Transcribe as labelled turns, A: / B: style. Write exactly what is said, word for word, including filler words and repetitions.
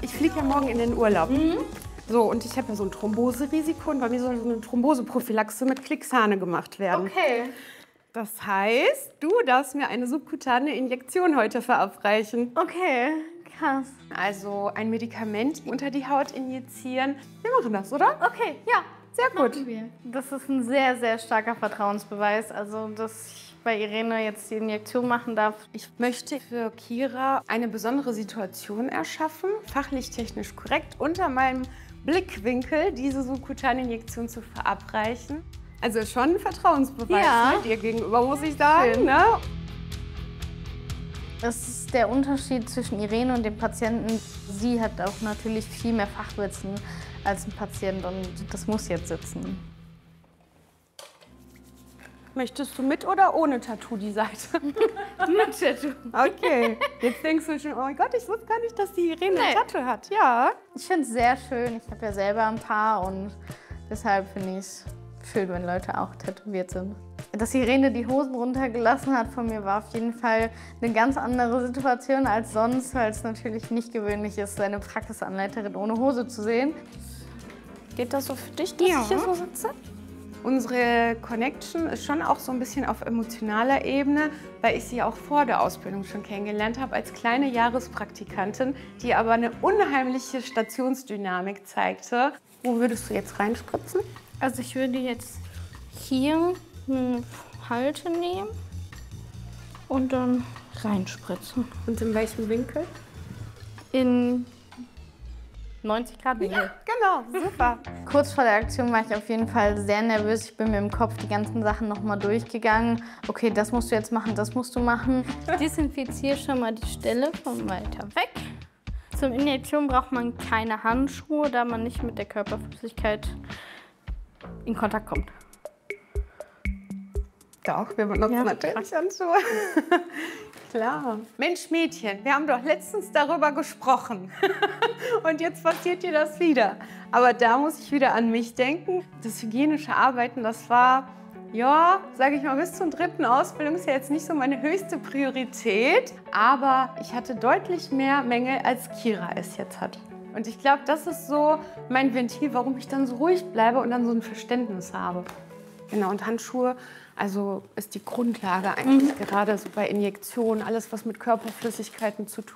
A: Ich fliege ja morgen in den Urlaub.
B: Mhm.
A: So, und ich habe ja so ein Thromboserisiko und bei mir soll so eine Thromboseprophylaxe mit Clexane gemacht werden.
B: Okay.
A: Das heißt, du darfst mir eine subkutane Injektion heute verabreichen.
B: Okay, krass.
A: Also ein Medikament unter die Haut injizieren. Wir machen das, oder?
B: Okay, ja.
A: Sehr gut.
B: Machen wir. Das ist ein sehr, sehr starker Vertrauensbeweis. Also, dass ich bei Irene jetzt die Injektion machen darf.
A: Ich möchte für Kira eine besondere Situation erschaffen, fachlich technisch korrekt, unter meinem Blickwinkel diese subkutane Injektion zu verabreichen. Also schon ein Vertrauensbeweis,
B: Ja.
A: ne, dir gegenüber, muss ich sagen.
B: Schön.
A: Ne?
B: Das ist der Unterschied zwischen Irene und dem Patienten. Sie hat auch natürlich viel mehr Fachwissen als ein Patient und das muss jetzt sitzen.
A: Möchtest du mit oder ohne Tattoo die Seite?
B: Mit Tattoo.
A: Okay. Jetzt denkst du schon, oh mein Gott, ich wusste gar nicht, dass die Irene
B: Nee.
A: ein Tattoo hat. Ja.
B: Ich finde es sehr schön. Ich habe ja selber ein paar und deshalb finde ich es schön, wenn Leute auch tätowiert sind. Dass Irene die Hosen runtergelassen hat von mir, war auf jeden Fall eine ganz andere Situation als sonst, weil es natürlich nicht gewöhnlich ist, seine Praxisanleiterin ohne Hose zu sehen.
A: Geht das so für dich, dass
B: Ja.
A: ich hier so sitze? Unsere Connection ist schon auch so ein bisschen auf emotionaler Ebene, weil ich sie auch vor der Ausbildung schon kennengelernt habe als kleine Jahrespraktikantin, die aber eine unheimliche Stationsdynamik zeigte. Wo würdest du jetzt reinspritzen?
B: Also ich würde jetzt hier eine Halte nehmen und dann reinspritzen.
A: Und in welchem Winkel?
B: In neunzig Grad Winkel.
A: Genau, super.
B: Kurz vor der Aktion war ich auf jeden Fall sehr nervös. Ich bin mir im Kopf die ganzen Sachen nochmal durchgegangen. Okay, das musst du jetzt machen, das musst du machen. Ich desinfiziere schon mal die Stelle von weiter weg. Zum Injektion braucht man keine Handschuhe, da man nicht mit der Körperflüssigkeit in Kontakt kommt.
A: Doch, wir benutzen
B: Ja.
A: natürlich Handschuhe. Klar. Mensch, Mädchen, wir haben doch letztens darüber gesprochen. Und jetzt passiert dir das wieder. Aber da muss ich wieder an mich denken. Das hygienische Arbeiten, das war, ja, sage ich mal, bis zum dritten Ausbildungsjahr jetzt nicht so meine höchste Priorität. Aber ich hatte deutlich mehr Mängel, als Kira es jetzt hat. Und ich glaube, das ist so mein Ventil, warum ich dann so ruhig bleibe und dann so ein Verständnis habe. Genau, und Handschuhe, also ist die Grundlage eigentlich, mhm. gerade so bei Injektionen, alles was mit Körperflüssigkeiten zu tun